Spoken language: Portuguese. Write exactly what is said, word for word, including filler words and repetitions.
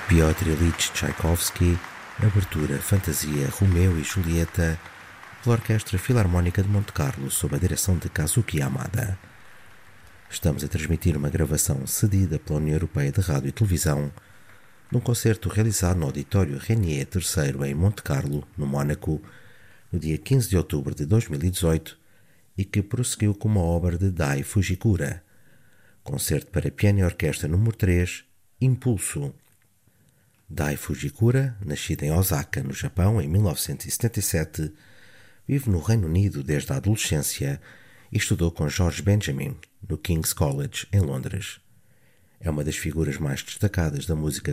Piotr Ilyich Tchaikovsky, abertura Fantasia Romeu e Julieta, pela Orquestra Filarmónica de Monte Carlo, sob a direção de Kazuki Yamada. Estamos a transmitir uma gravação cedida pela União Europeia de Rádio e Televisão, num concerto realizado no Auditório Renier terceiro em Monte Carlo, no Mónaco, no dia quinze de outubro de dois mil e dezoito, e que prosseguiu com uma obra de Dai Fujikura, concerto para piano e orquestra número três, Impulso. Dai Fujikura, nascido em Osaka, no Japão, em mil novecentos e setenta e sete, vive no Reino Unido desde a adolescência e estudou com George Benjamin, no King's College, em Londres. É uma das figuras mais destacadas da música